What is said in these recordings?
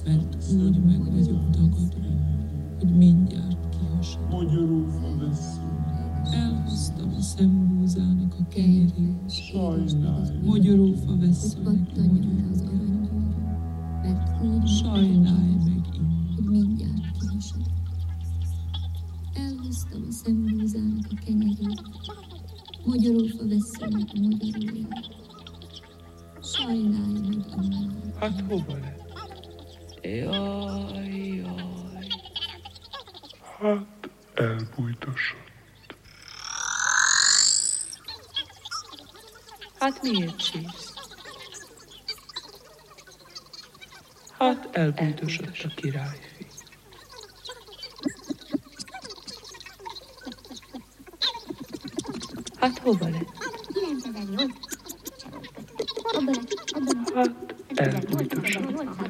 mert úgy meg vagyok tagadva, hogy mindjárt kihasad. Magyarul vesszünk. Elhoztam a szembúzának a kenyerét, Sajnálj. magyarófa vesszőnek a magyarója. Mert úgy Sajnálj meg én. hogy mindjárt kihasad. Elhoztam a szembúzának a kenyerét, magyarófa vesszőnek a magyarója. Sajnálj meg innen. Hát hova lett? Jaj. Hát elbújtosott. Hát miért sírsz? Hát elbújdosott a királyfi. Hát hova lett? Hát elbújtosott.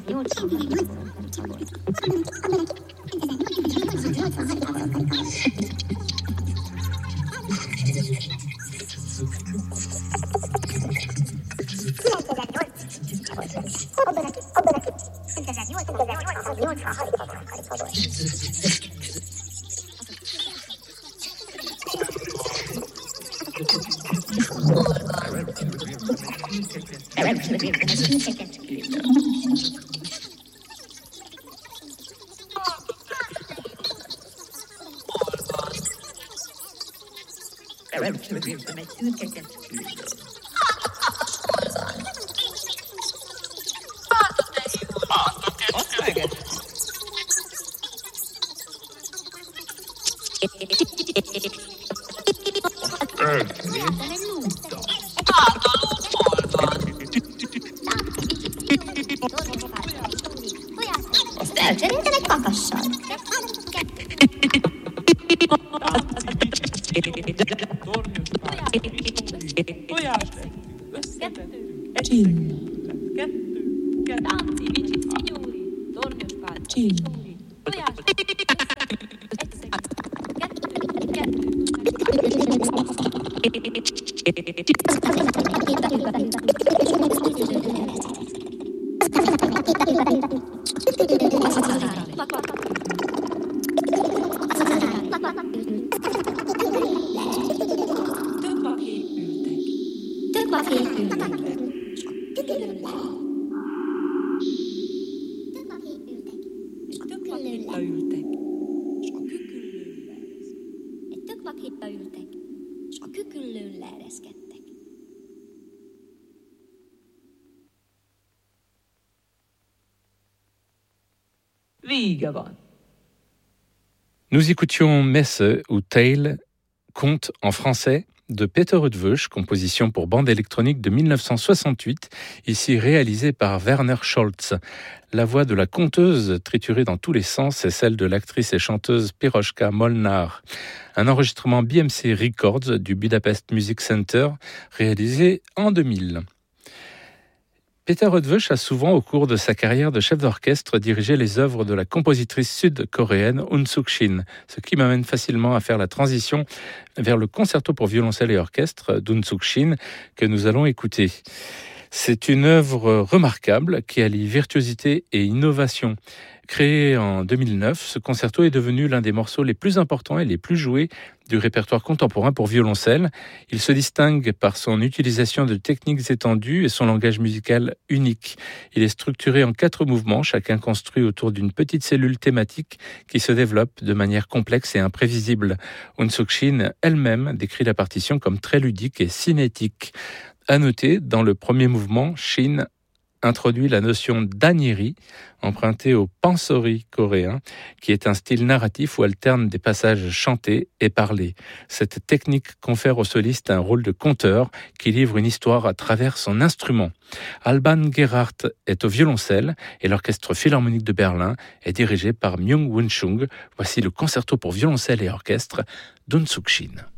Azt elcseréltem egy kakassal. Vége van. Nous écoutions Messe ou Tale, conte en français de Peter Rudvösch, composition pour bande électronique de 1968, ici réalisée par Werner Scholz. La voix de la conteuse, triturée dans tous les sens, est celle de l'actrice et chanteuse Piroshka Molnar. Un enregistrement BMC Records du Budapest Music Center, réalisé en 2000. Peter Rudvösch a souvent, au cours de sa carrière de chef d'orchestre, dirigé les œuvres de la compositrice sud-coréenne Eun Suk-shin, ce qui m'amène facilement à faire la transition vers le concerto pour violoncelle et orchestre d'Eun Suk-shin que nous allons écouter. C'est une œuvre remarquable qui allie virtuosité et innovation. Créé en 2009, ce concerto est devenu l'un des morceaux les plus importants et les plus joués du répertoire contemporain pour violoncelle. Il se distingue par son utilisation de techniques étendues et son langage musical unique. Il est structuré en 4 mouvements, chacun construit autour d'une petite cellule thématique qui se développe de manière complexe et imprévisible. Eun Suk-shin elle-même décrit la partition comme très ludique et cinétique. À noter, dans le premier mouvement, Shin introduit la notion d'anieri, empruntée au pansori coréen, qui est un style narratif où alternent des passages chantés et parlés. Cette technique confère au soliste un rôle de conteur qui livre une histoire à travers son instrument. Alban Gerhardt est au violoncelle et l'Orchestre Philharmonique de Berlin est dirigé par Myung-Whun Chung. Voici le concerto pour violoncelle et orchestre d'Eun Suk-shin.